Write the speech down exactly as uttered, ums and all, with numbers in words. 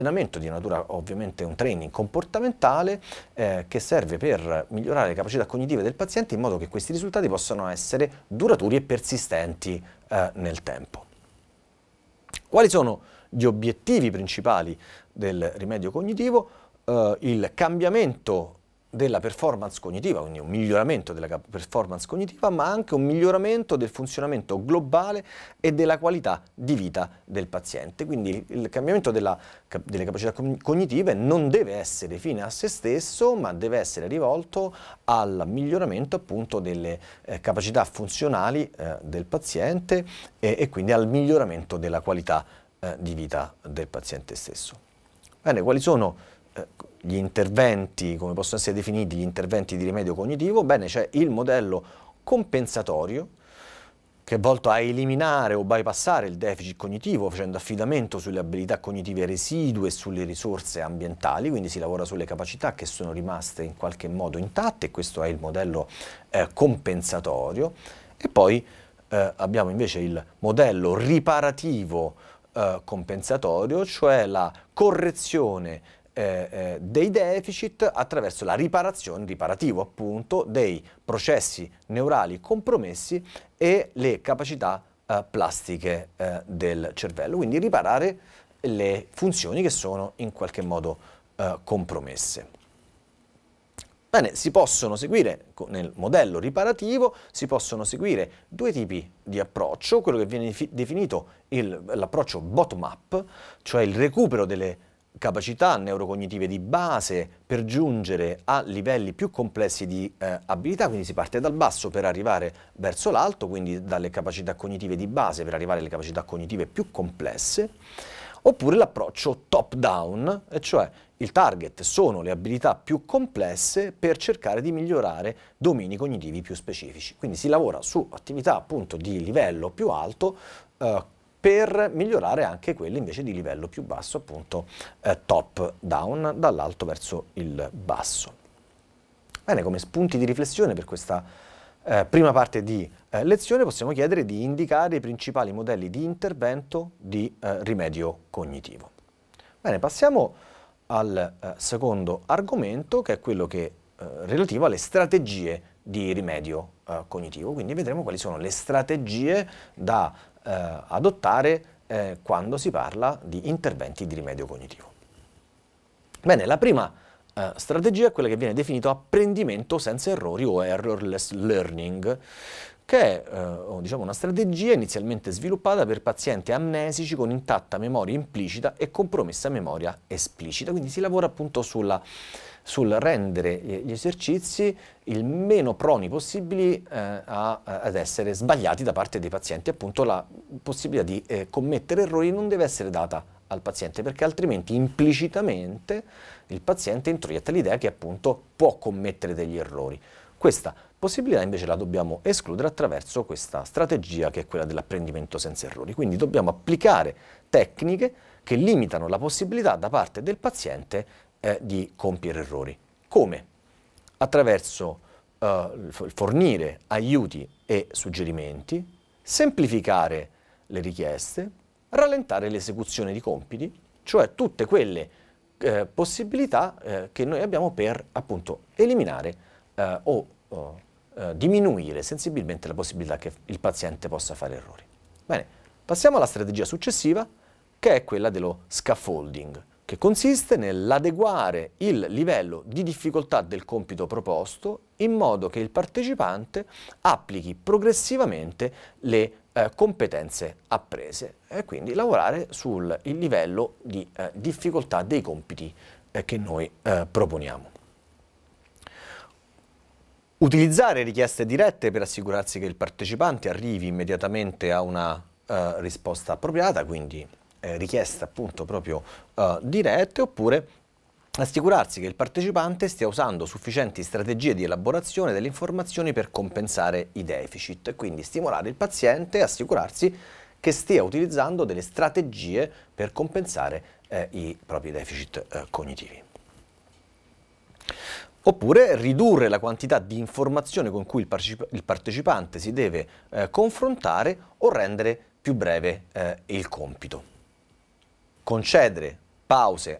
allenamento di natura, ovviamente un training comportamentale eh, che serve per migliorare le capacità cognitive del paziente in modo che questi risultati possano essere duraturi e persistenti eh, nel tempo. Quali sono gli obiettivi principali del rimedio cognitivo? Eh, il cambiamento della performance cognitiva, quindi un miglioramento della performance cognitiva, ma anche un miglioramento del funzionamento globale e della qualità di vita del paziente. Quindi il cambiamento della, delle capacità cognitive non deve essere fine a se stesso, ma deve essere rivolto al miglioramento appunto delle eh, capacità funzionali eh, del paziente e, e quindi al miglioramento della qualità eh, di vita del paziente stesso. Bene, quali sono gli interventi, come possono essere definiti gli interventi di rimedio cognitivo? Bene, c'è il modello compensatorio, che è volto a eliminare o bypassare il deficit cognitivo facendo affidamento sulle abilità cognitive residue e sulle risorse ambientali, quindi si lavora sulle capacità che sono rimaste in qualche modo intatte, e questo è il modello eh, compensatorio. E poi eh, abbiamo invece il modello riparativo eh, compensatorio, cioè la correzione Eh, eh, dei deficit attraverso la riparazione, riparativo appunto, dei processi neurali compromessi e le capacità eh, plastiche eh, del cervello, quindi riparare le funzioni che sono in qualche modo eh, compromesse. Bene, si possono seguire, nel modello riparativo, si possono seguire due tipi di approccio, quello che viene definito l'approccio bottom-up, cioè il recupero delle capacità neurocognitive di base per giungere a livelli più complessi di eh, abilità, quindi si parte dal basso per arrivare verso l'alto, quindi dalle capacità cognitive di base per arrivare alle capacità cognitive più complesse, oppure l'approccio top-down, e cioè il target sono le abilità più complesse per cercare di migliorare domini cognitivi più specifici. Quindi si lavora su attività appunto di livello più alto eh, per migliorare anche quelle invece di livello più basso, appunto eh, top down, dall'alto verso il basso. Bene, come spunti di riflessione per questa eh, prima parte di eh, lezione possiamo chiedere di indicare i principali modelli di intervento di eh, rimedio cognitivo. Bene, passiamo al eh, secondo argomento, che è quello che eh, relativo alle strategie di rimedio eh, cognitivo. Quindi vedremo quali sono le strategie da eh, adottare eh, quando si parla di interventi di rimedio cognitivo. Bene, la prima eh, strategia è quella che viene definita apprendimento senza errori o errorless learning, che è eh, diciamo una strategia inizialmente sviluppata per pazienti amnesici con intatta memoria implicita e compromessa memoria esplicita. Quindi si lavora appunto sulla, sul rendere gli esercizi il meno proni possibili eh, a, ad essere sbagliati da parte dei pazienti. Appunto la possibilità di eh, commettere errori non deve essere data al paziente, perché altrimenti implicitamente il paziente introietta l'idea che appunto può commettere degli errori. Questa possibilità invece la dobbiamo escludere attraverso questa strategia che è quella dell'apprendimento senza errori. Quindi dobbiamo applicare tecniche che limitano la possibilità da parte del paziente eh, di compiere errori. Come? Attraverso eh, fornire aiuti e suggerimenti, semplificare le richieste, rallentare l'esecuzione di compiti, cioè tutte quelle eh, possibilità eh, che noi abbiamo per appunto eliminare eh, o, o eh, diminuire sensibilmente la possibilità che il paziente possa fare errori. Bene, passiamo alla strategia successiva, che è quella dello scaffolding, che consiste nell'adeguare il livello di difficoltà del compito proposto in modo che il partecipante applichi progressivamente le eh, competenze apprese e quindi lavorare sul il livello di eh, difficoltà dei compiti eh, che noi eh, proponiamo. Utilizzare richieste dirette per assicurarsi che il partecipante arrivi immediatamente a una eh, risposta appropriata, quindi eh, richieste appunto proprio eh, dirette, oppure assicurarsi che il partecipante stia usando sufficienti strategie di elaborazione delle informazioni per compensare i deficit, quindi stimolare il paziente e assicurarsi che stia utilizzando delle strategie per compensare eh, i propri deficit eh, cognitivi. Oppure ridurre la quantità di informazione con cui il, partecipa- il partecipante si deve eh, confrontare o rendere più breve eh, il compito. Concedere pause